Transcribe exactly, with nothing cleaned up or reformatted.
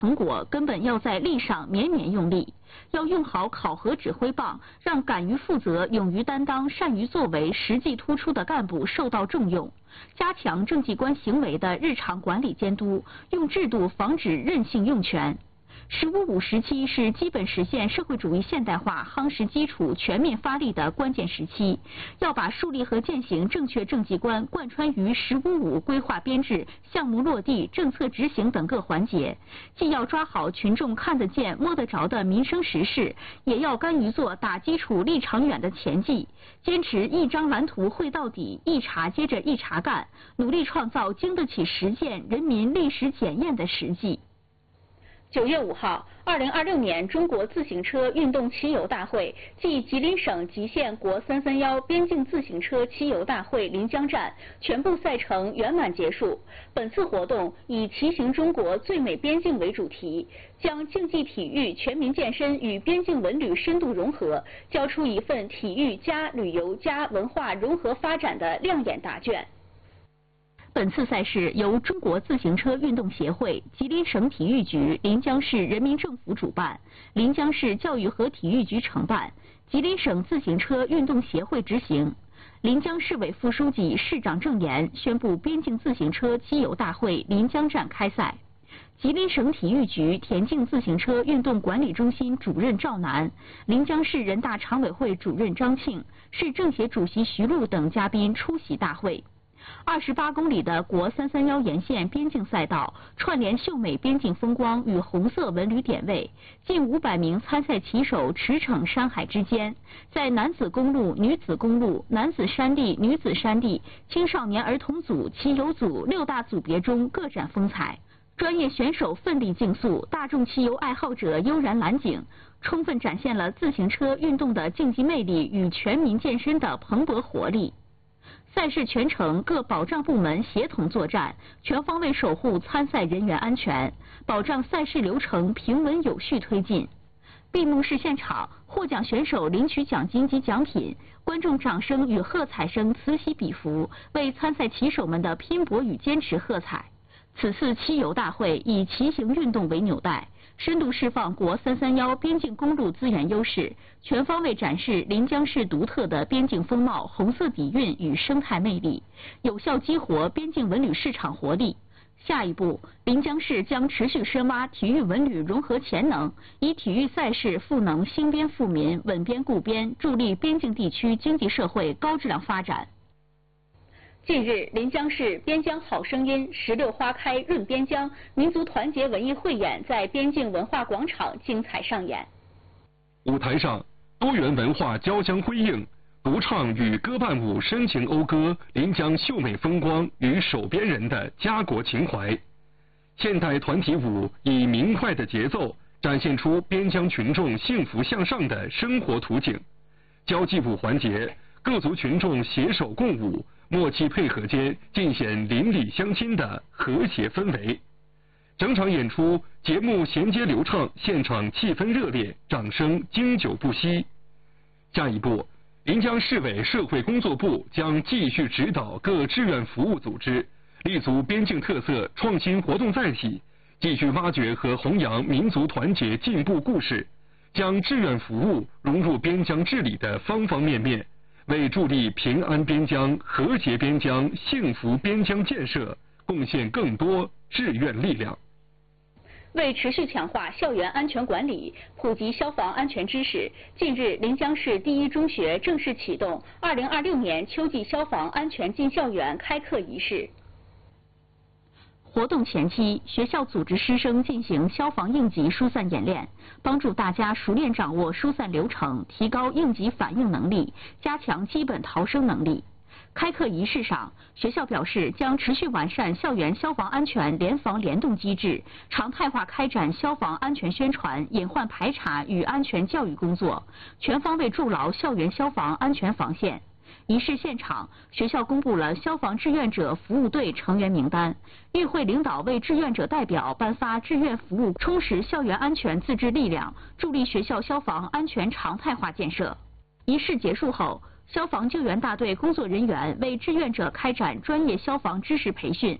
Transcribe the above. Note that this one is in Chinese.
成果根本要在力上绵绵用力，要用好考核指挥棒，让敢于负责、勇于担当、善于作为、实际突出的干部受到重用，加强政绩官行为的日常管理监督，用制度防止任性用权。十五五时期是基本实现社会主义现代化夯实基础、全面发力的关键时期，要把树立和践行正确政绩观贯穿于十五五规划编制、项目落地、政策执行等各环节，既要抓好群众看得见、摸得着的民生实事，也要甘于做打基础、立长远的前计，坚持一张蓝图绘到底，一茬接着一茬干，努力创造经得起实践、人民历史检验的实际。九月五号，二零二六年中国自行车运动骑游大会暨吉林省吉县国三三幺边境自行车骑游大会临江站全部赛程圆满结束。本次活动以骑行中国最美边境为主题，将竞技体育、全民健身与边境文旅深度融合，交出一份体育加旅游加文化融合发展的亮眼答卷。本次赛事由中国自行车运动协会、吉林省体育局、临江市人民政府主办，临江市教育和体育局承办，吉林省自行车运动协会执行。临江市委副书记、市长郑岩宣布边境自行车骑游大会临江站开赛。吉林省体育局田径自行车运动管理中心主任赵楠、临江市人大常委会主任张庆、市政协主席徐璐等嘉宾出席大会。二十八公里的国三三幺沿线边境赛道，串联秀美边境风光与红色文旅点位，近五百名参赛骑手驰骋山海之间，在男子公路、女子公路、男子山地、女子山地、青少年儿童组、骑游组六大组别中各展风采。专业选手奋力竞速，大众骑游爱好者悠然揽景，充分展现了自行车运动的竞技魅力与全民健身的蓬勃活力。赛事全程各保障部门协同作战，全方位守护参赛人员安全，保障赛事流程平稳有序推进。闭幕式现场，获奖选手领取奖金及奖品，观众掌声与喝彩声此起彼伏，为参赛骑手们的拼搏与坚持喝彩。此次骑游大会以骑行运动为纽带，深度释放国三三幺边境公路资源优势，全方位展示临江市独特的边境风貌、红色底蕴与生态魅力，有效激活边境文旅市场活力。下一步，临江市将持续深挖体育文旅融合潜能，以体育赛事赋能兴边富民、稳边固边，助力边境地区经济社会高质量发展。近日，临江市边疆好声音十六花开润边疆民族团结文艺汇演在边境文化广场精彩上演。 舞台上，多元文化交相辉映，独唱与歌伴舞深情讴歌临江秀美风光与守边人的家国情怀。现代团体舞以明快的节奏展现出边疆群众幸福向上的生活图景。交际舞环节，各族群众携手共舞，默契配合间尽显邻里乡亲的和谐氛围。整场演出节目衔接流畅，现场气氛热烈，掌声经久不息。下一步，临江市委社会工作部将继续指导各志愿服务组织，立足边境特色，创新活动载体，继续挖掘和弘扬民族团结进步故事，将志愿服务融入边疆治理的方方面面，为助力平安边疆、和谐边疆、幸福边疆建设贡献更多志愿力量。 为持续强化校园安全管理，普及消防安全知识，近日，临江市第一中学正式启动二零二六年秋季消防安全进校园开课仪式。活动前期，学校组织师生进行消防应急疏散演练，帮助大家熟练掌握疏散流程，提高应急反应能力，加强基本逃生能力。开课仪式上，学校表示将持续完善校园消防安全联防联动机制，常态化开展消防安全宣传、隐患排查与安全教育工作，全方位筑牢校园消防安全防线。仪式现场，学校公布了消防志愿者服务队成员名单，与会领导为志愿者代表颁发志愿服务，充实校园安全自治力量，助力学校消防安全常态化建设。仪式结束后，消防救援大队工作人员为志愿者开展专业消防知识培训，